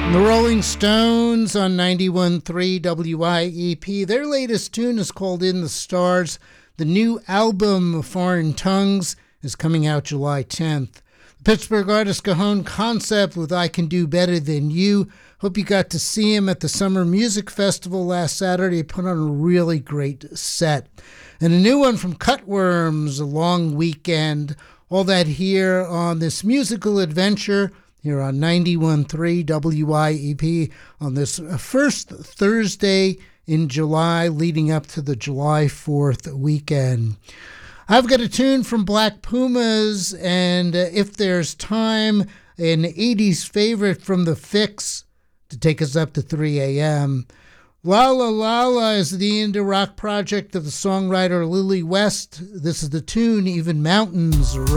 The Rolling Stones on 91.3 WIEP. Their latest tune is called In the Stars. The new album, Foreign Tongues, is coming out July 10th. The Pittsburgh artist Cajon Concept with I Can Do Better Than You. Hope you got to see him at the Summer Music Festival last Saturday. He put on a really great set. And a new one from Cutworms, A Long Weekend. All that here on this musical adventure here on 91.3 WIEP on this first Thursday in July leading up to the July 4th weekend. I've got a tune from Black Pumas, and if there's time, an 80s favorite from The Fix to take us up to 3 a.m. Lala Lala is the indie rock project of the songwriter Lily West. This is the tune, Even Mountains